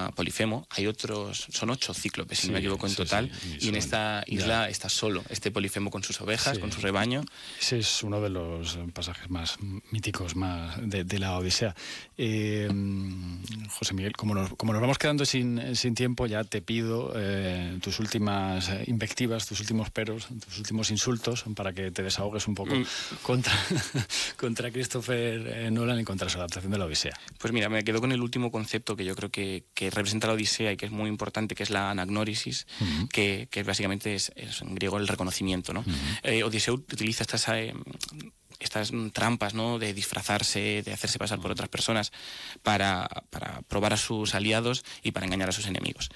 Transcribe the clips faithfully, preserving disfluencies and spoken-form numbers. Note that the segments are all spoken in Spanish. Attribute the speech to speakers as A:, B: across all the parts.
A: isla Polifemo. Hay otros, son ocho cíclopes, si sí, no me equivoco, en sí, total, sí, y, y en esta isla ya. está solo este Polifemo con sus ovejas, sí. con su rebaño.
B: Ese es uno de los pasajes más míticos más de, de la Odisea. Eh, José Miguel, como nos, como nos vamos quedando sin, sin tiempo, ya te pido eh, tus últimas invectivas, tus últimos peros, tus últimos insultos, para que te desahogues un poco mm. contra, contra Christopher Nolan y contra su adaptación de la Odisea.
A: Pues mira, me quedo con el último concepto que yo creo que, que representa la Odisea y que es muy importante, que es la anagnórisis, uh-huh. que, que básicamente es, es en griego el reconocimiento, ¿no? Uh-huh. eh, Odiseo utiliza estas... Eh, estas trampas, ¿no?, de disfrazarse, de hacerse pasar por otras personas para, para probar a sus aliados y para engañar a sus enemigos.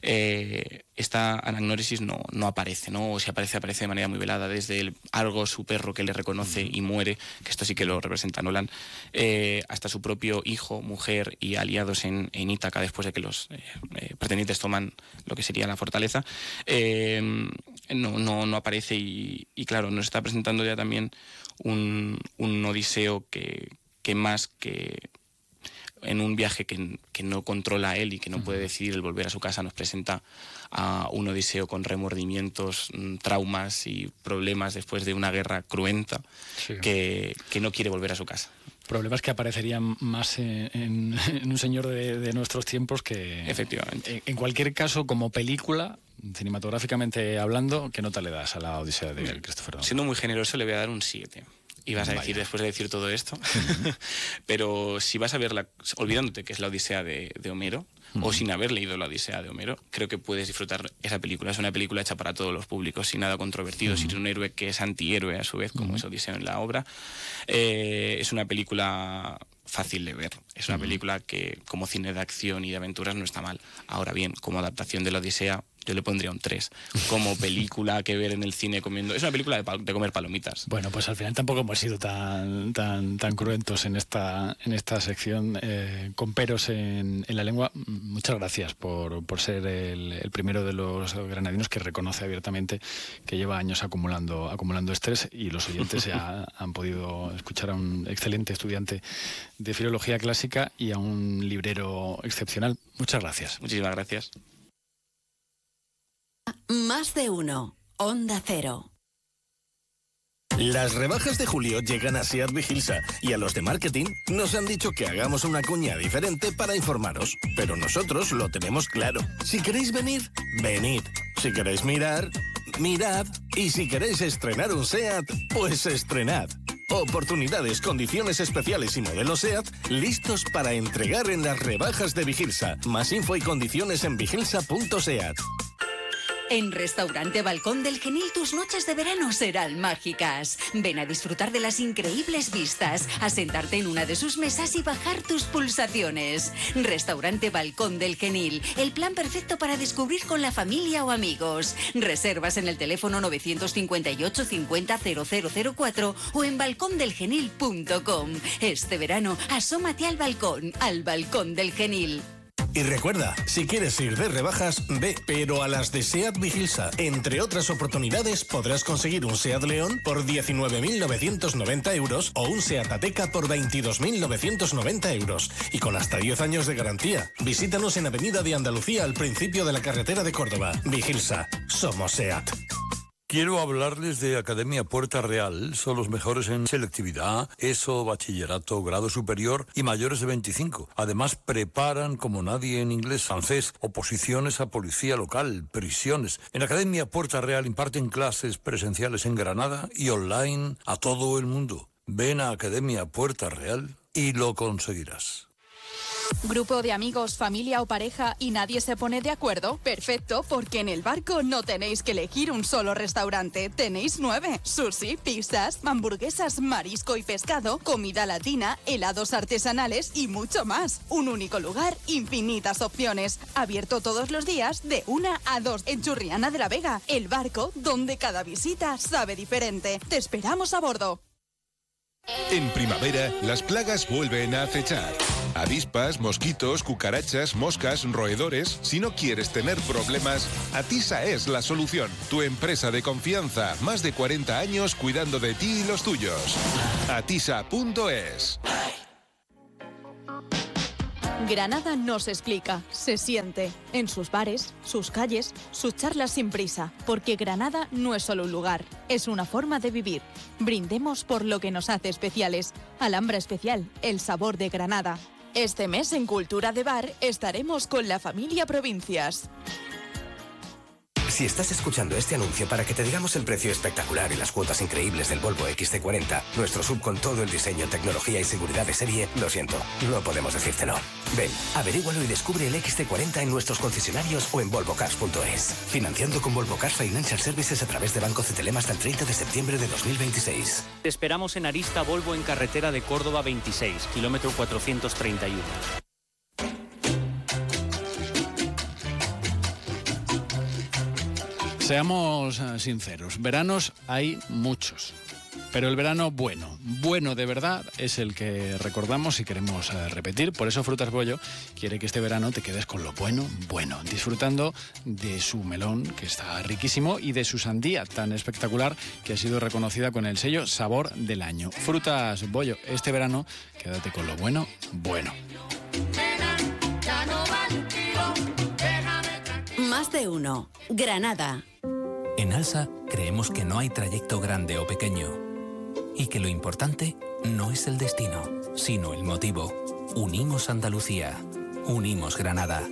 A: Eh, esta anagnórisis no, no aparece, ¿no? O si aparece, aparece de manera muy velada, desde el Argos, su perro que le reconoce y muere, que esto sí que lo representa Nolan, eh, hasta su propio hijo, mujer y aliados en, en Ítaca, después de que los eh, eh, pretendientes toman lo que sería la fortaleza, eh, no, no, no aparece y, y claro, nos está presentando ya también Un, un Odiseo que, que más que en un viaje que, que no controla él y que no uh-huh. puede decidir el volver a su casa, nos presenta a un Odiseo con remordimientos, traumas y problemas después de una guerra cruenta, sí. que, que no quiere volver a su casa.
B: Problemas que aparecerían más en, en, en un señor de, de nuestros tiempos que...
A: Efectivamente.
B: En, en cualquier caso, como película, cinematográficamente hablando, ¿qué nota le das a la Odisea de Christopher Nolan?
A: Siendo muy generoso, le voy a dar un siete. Y vas a decir, Vaya. después de decir todo esto, uh-huh. pero si vas a verla, olvidándote que es la Odisea de, de Homero, uh-huh. o sin haber leído la Odisea de Homero, creo que puedes disfrutar esa película. Es una película hecha para todos los públicos, sin nada controvertido, uh-huh. sin un héroe que es antihéroe a su vez, como uh-huh. es Odiseo en la obra. Eh, es una película fácil de ver. Es una uh-huh. película que, como cine de acción y de aventuras, no está mal. Ahora bien, como adaptación de la Odisea, yo le pondría un tres. Como película que ver en el cine comiendo... Es una película de, pal- de comer palomitas.
B: Bueno, pues al final tampoco hemos sido tan tan tan cruentos en esta en esta sección eh, con peros en, en la lengua. Muchas gracias por, por ser el, el primero de los granadinos que reconoce abiertamente que lleva años acumulando acumulando estrés, y los oyentes ya han podido escuchar a un excelente estudiante de filología clásica y a un librero excepcional. Muchas gracias.
A: Muchísimas gracias.
C: Más de uno. Onda Cero.
D: Las rebajas de julio llegan a SEAT Vigilsa y a los de marketing nos han dicho que hagamos una cuña diferente para informaros, pero nosotros lo tenemos claro. Si queréis venir, venid. Si queréis mirar, mirad. Y si queréis estrenar un SEAT, pues estrenad. Oportunidades, condiciones especiales y modelos SEAT listos para entregar en las rebajas de Vigilsa. Más info y condiciones en vigilsa punto seat.
C: En Restaurante Balcón del Genil tus noches de verano serán mágicas. Ven a disfrutar de las increíbles vistas, a sentarte en una de sus mesas y bajar tus pulsaciones. Restaurante Balcón del Genil, el plan perfecto para descubrir con la familia o amigos. Reservas en el teléfono nueve cinco ocho cincuenta cero cero cero cuatro o en balcón del genil punto com. Este verano, asómate al balcón, al Balcón del Genil.
D: Y recuerda, si quieres ir de rebajas, ve, pero a las de SEAT Vigilsa. Entre otras oportunidades, podrás conseguir un SEAT León por diecinueve mil novecientos noventa euros o un SEAT Ateca por veintidós mil novecientos noventa euros. Y con hasta diez años de garantía. Visítanos en Avenida de Andalucía, al principio de la carretera de Córdoba. Vigilsa. Somos SEAT.
E: Quiero hablarles de Academia Puerta Real. Son los mejores en selectividad, ESO, bachillerato, grado superior y mayores de veinticinco. Además, preparan como nadie en inglés, francés, oposiciones a policía local, prisiones. En Academia Puerta Real imparten clases presenciales en Granada y online a todo el mundo. Ven a Academia Puerta Real y lo conseguirás.
F: ¿Grupo de amigos, familia o pareja y nadie se pone de acuerdo? Perfecto, porque en El Barco no tenéis que elegir un solo restaurante, tenéis nueve. Sushi, pizzas, hamburguesas, marisco y pescado, comida latina, helados artesanales y mucho más. Un único lugar, infinitas opciones. Abierto todos los días de una a dos en Churriana de la Vega. El Barco, donde cada visita sabe diferente. Te esperamos a bordo.
G: En primavera, las plagas vuelven a acechar. Avispas, mosquitos, cucarachas, moscas, roedores. Si no quieres tener problemas, Atisa es la solución. Tu empresa de confianza, más de cuarenta años cuidando de ti y los tuyos. Atisa punto es.
F: Granada no se explica, se siente. En sus bares, sus calles, sus charlas sin prisa. Porque Granada no es solo un lugar, es una forma de vivir. Brindemos por lo que nos hace especiales. Alhambra Especial, el sabor de Granada. Este mes en Cultura de Bar estaremos con la familia Provincias.
H: Si estás escuchando este anuncio para que te digamos el precio espectacular y las cuotas increíbles del Volvo equis ce cuarenta, nuestro sub con todo el diseño, tecnología y seguridad de serie, lo siento, no podemos decírtelo. Ven, averígualo y descubre el equis ce cuarenta en nuestros concesionarios o en volvo cars punto es. Financiando con Volvo Cars Financial Services a través de Banco Cetelem hasta el treinta de septiembre de dos mil veintiséis.
I: Te esperamos en Arista Volvo en carretera de Córdoba veintiséis, kilómetro cuatrocientos treinta y uno.
B: Seamos sinceros, veranos hay muchos, pero el verano bueno, bueno de verdad, es el que recordamos y queremos repetir. Por eso Frutas Bollo quiere que este verano te quedes con lo bueno, bueno, disfrutando de su melón, que está riquísimo, y de su sandía tan espectacular que ha sido reconocida con el sello Sabor del Año. Frutas Bollo, este verano quédate con lo bueno, bueno.
C: Más de uno. Granada.
J: En Alsa creemos que no hay trayecto grande o pequeño y que lo importante no es el destino, sino el motivo. Unimos Andalucía. Unimos Granada.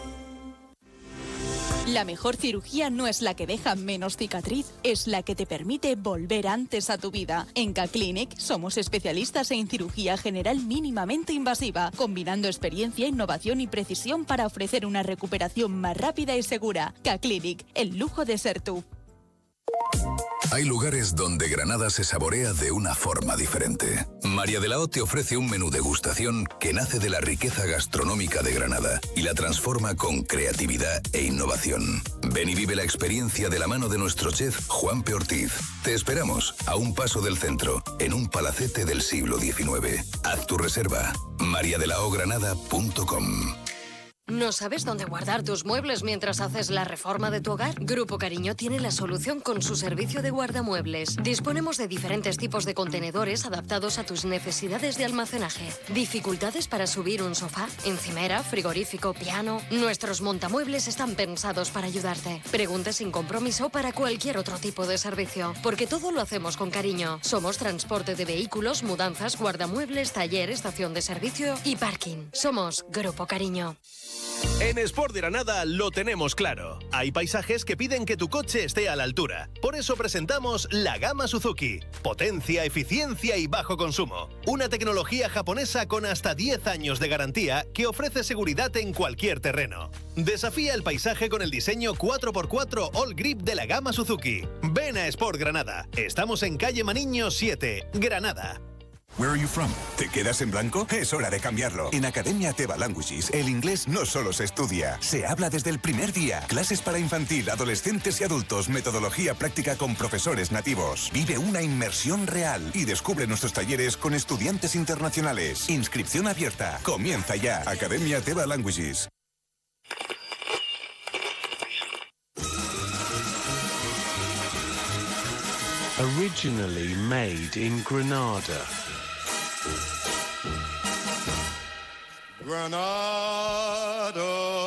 F: La mejor cirugía no es la que deja menos cicatriz, es la que te permite volver antes a tu vida. En K-Clinic somos especialistas en cirugía general mínimamente invasiva, combinando experiencia, innovación y precisión para ofrecer una recuperación más rápida y segura. K-Clinic, el lujo de ser tú.
K: Hay lugares donde Granada se saborea de una forma diferente. María de la O te ofrece un menú degustación que nace de la riqueza gastronómica de Granada y la transforma con creatividad e innovación. Ven y vive la experiencia de la mano de nuestro chef Juanpe Ortiz. Te esperamos a un paso del centro, en un palacete del siglo diecinueve. Haz tu reserva. maria de la o granada punto com.
L: ¿No sabes dónde guardar tus muebles mientras haces la reforma de tu hogar? Grupo Cariño tiene la solución con su servicio de guardamuebles. Disponemos de diferentes tipos de contenedores adaptados a tus necesidades de almacenaje. ¿Dificultades para subir un sofá, encimera, frigorífico, piano? Nuestros montamuebles están pensados para ayudarte. Pregunta sin compromiso para cualquier otro tipo de servicio, porque todo lo hacemos con cariño. Somos transporte de vehículos, mudanzas, guardamuebles, taller, estación de servicio y parking. Somos Grupo Cariño.
D: En Sport de Granada lo tenemos claro. Hay paisajes que piden que tu coche esté a la altura. Por eso presentamos la gama Suzuki. Potencia, eficiencia y bajo consumo. Una tecnología japonesa con hasta diez años de garantía que ofrece seguridad en cualquier terreno. Desafía el paisaje con el diseño cuatro por cuatro All Grip de la gama Suzuki. Ven a Sport Granada. Estamos en calle Maniño siete, Granada.
M: Where are you from? ¿Te quedas en blanco? Es hora de cambiarlo. En Academia Teva Languages, el inglés no solo se estudia, se habla desde el primer día. Clases para infantil, adolescentes y adultos, metodología práctica con profesores nativos. Vive una inmersión real y descubre nuestros talleres con estudiantes internacionales. Inscripción abierta. Comienza ya. Academia Teva Languages.
N: Originally made in Granada.
O: Granada,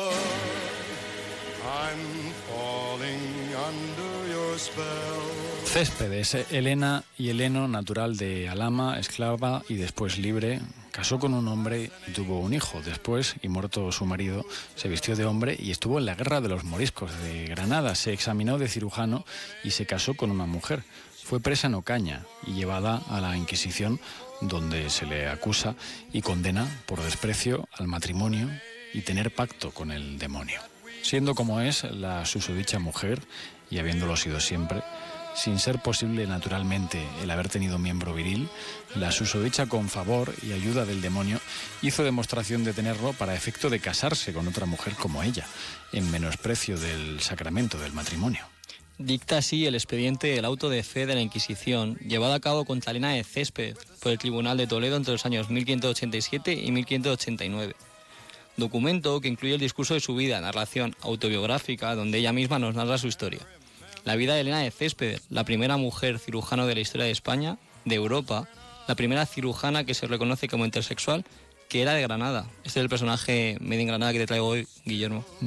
O: I'm falling under your spell.
B: Céspedes, Elena y Heleno, natural de Alhama, esclava y después libre, casó con un hombre y tuvo un hijo. Después, y muerto su marido, se vistió de hombre y estuvo en la Guerra de los Moriscos de Granada. Se examinó de cirujano y se casó con una mujer. Fue presa en Ocaña y llevada a la Inquisición, donde se le acusa y condena por desprecio al matrimonio y tener pacto con el demonio. Siendo como es la susodicha mujer, y habiéndolo sido siempre, sin ser posible naturalmente el haber tenido miembro viril, la susodicha, con favor y ayuda del demonio, hizo demostración de tenerlo para efecto de casarse con otra mujer como ella, en menosprecio del sacramento del matrimonio.
P: Dicta así el expediente del auto de fe de la Inquisición, llevado a cabo contra Elena de Céspedes por el Tribunal de Toledo entre los años mil quinientos ochenta y siete y mil quinientos ochenta y nueve. Documento que incluye el discurso de su vida, narración autobiográfica, donde ella misma nos narra su historia. La vida de Elena de Céspedes, la primera mujer cirujano de la historia de España, de Europa, la primera cirujana que se reconoce como intersexual que era de Granada. Este es el personaje Made in Granada que te traigo hoy, Guillermo.